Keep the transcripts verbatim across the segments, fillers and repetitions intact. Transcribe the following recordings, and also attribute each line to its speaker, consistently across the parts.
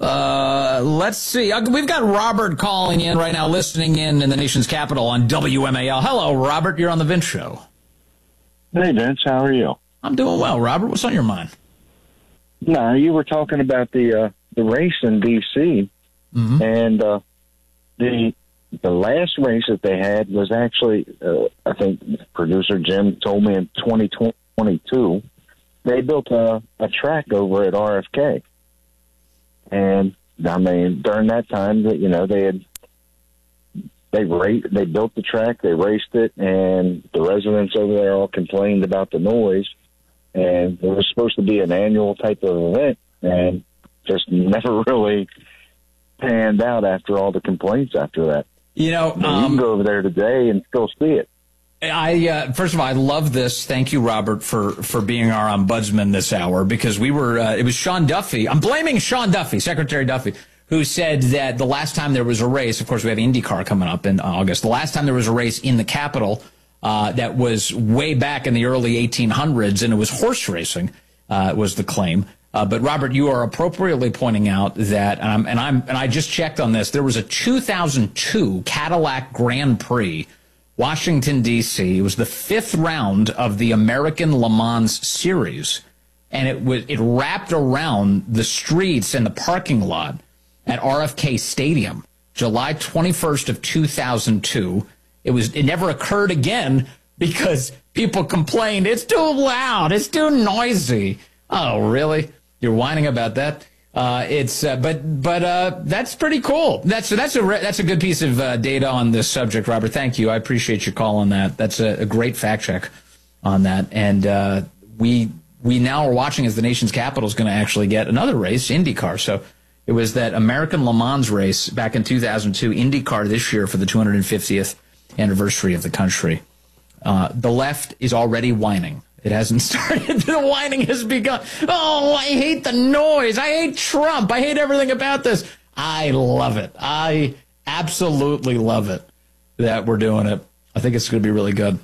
Speaker 1: Uh, let's see. We've got Robert calling in right now, listening in in the nation's capital on W M A L. Hello, Robert. You're on the Vince Show.
Speaker 2: Hey, Vince. How are you?
Speaker 1: I'm doing well, Robert. What's on your mind?
Speaker 2: No, you were talking about the uh, the race in D C, mm-hmm. and uh, the the last race that they had was actually, uh, I think producer Jim told me in twenty twenty-two, they built a, a track over at R F K. And, I mean, during that time, you know, they had, they ra- they built the track, they raced it, and the residents over there all complained about the noise. And it was supposed to be an annual type of event, and just never really panned out after all the complaints after that.
Speaker 1: You know,
Speaker 2: um, you can go over there today and still see it.
Speaker 1: I uh, first of all, I love this. Thank you, Robert, for, for being our ombudsman this hour, because we were. Uh, it was Sean Duffy. I'm blaming Sean Duffy, Secretary Duffy, who said that the last time there was a race. Of course, we have IndyCar coming up in August. The last time there was a race in the Capitol uh, that was way back in the early eighteen hundreds, and it was horse racing. Uh, was the claim. Uh, but Robert, you are appropriately pointing out that, um, and I'm, and I just checked on this. There was a two thousand two Cadillac Grand Prix, Washington D C. It was the fifth round of the American Le Mans Series, and it was it wrapped around the streets and the parking lot at R F K Stadium, July twenty-first of two thousand two. It was it never occurred again because people complained it's too loud, it's too noisy. Oh, really? You're whining about that? Uh, it's uh, but but uh, that's pretty cool. That's that's a that's a good piece of uh, data on this subject, Robert. Thank you. I appreciate your call on that. That's a, a great fact check on that. And uh, we we now are watching as the nation's capital is going to actually get another race, IndyCar. So it was that American Le Mans race back in two thousand two, IndyCar this year for the two hundred fiftieth anniversary of the country. Uh, the left is already whining. It hasn't started. The whining has begun. Oh, I hate the noise. I hate Trump. I hate everything about this. I love it. I absolutely love it that we're doing it. I think it's going to be really good.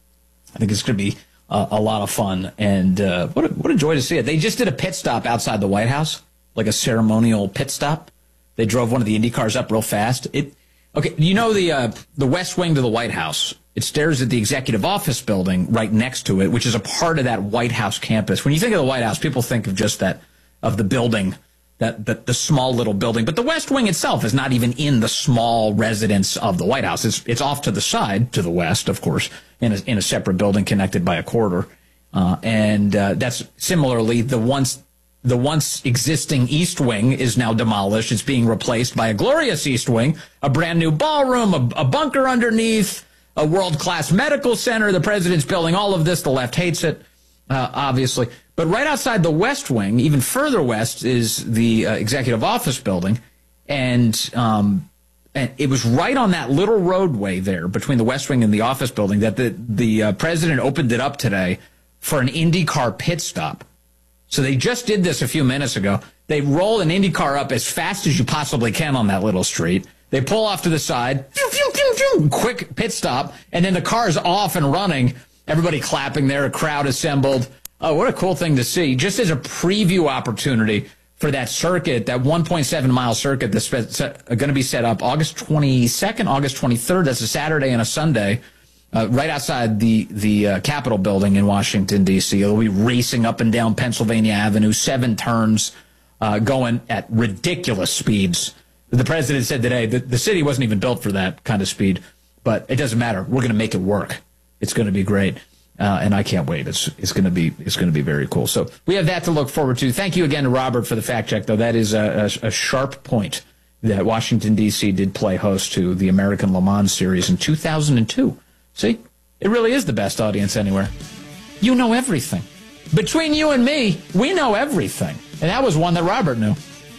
Speaker 1: I think it's going to be uh, a lot of fun. And uh, what, a, what a joy to see it. They just did a pit stop outside the White House, like a ceremonial pit stop. They drove one of the Indy cars up real fast. It Okay, you know the uh, the West Wing to the White House. It stares at the executive office building right next to it, which is a part of that White House campus. When you think of the White House, people think of just that, of the building, that, that the small little building. But the West Wing itself is not even in the small residence of the White House. It's it's off to the side, to the west, of course, in a, in a separate building connected by a corridor. Uh, and uh, that's similarly the once the once existing East Wing is now demolished. It's being replaced by a glorious East Wing, a brand new ballroom, a, a bunker underneath, a world-class medical center. The president's building all of this. The left hates it, uh, obviously. But right outside the West Wing, even further west, is the uh, executive office building. And, um, and it was right on that little roadway there between the West Wing and the office building that the, the uh, president opened it up today for an IndyCar pit stop. So they just did this a few minutes ago. They roll an IndyCar up as fast as you possibly can on that little street. They pull off to the side, pew, pew, pew, pew, quick pit stop, and then the car's off and running. Everybody clapping there, a crowd assembled. Oh, what a cool thing to see. Just as a preview opportunity for that circuit, that one point seven mile circuit that's going to be set up August twenty-second, August twenty-third. That's a Saturday and a Sunday. Uh, right outside the the uh, Capitol building in Washington, D C. It'll be racing up and down Pennsylvania Avenue, seven turns, uh, going at ridiculous speeds. The president said today that the city wasn't even built for that kind of speed, but it doesn't matter. We're going to make it work. It's going to be great, uh, and I can't wait. It's it's going to be it's going to be very cool. So we have that to look forward to. Thank you again to Robert for the fact check, though. That is a, a, a sharp point that Washington, D C did play host to the American Le Mans Series in two thousand two. See, it really is the best audience anywhere. You know everything. Between you and me, we know everything. And that was one that Robert knew.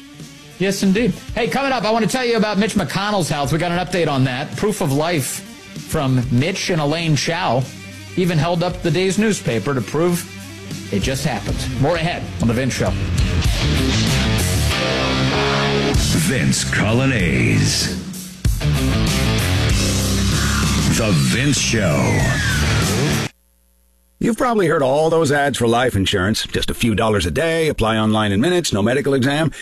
Speaker 1: Yes, indeed. Hey, coming up, I want to tell you about Mitch McConnell's health. We got an update on that. Proof of life from Mitch and Elaine Chao. Even held up the day's newspaper to prove it just happened. More ahead on The Vince Show.
Speaker 3: Vince Colonnese. The Vince Show.
Speaker 4: You've probably heard all those ads for life insurance. Just a few dollars a day, apply online in minutes, no medical exam.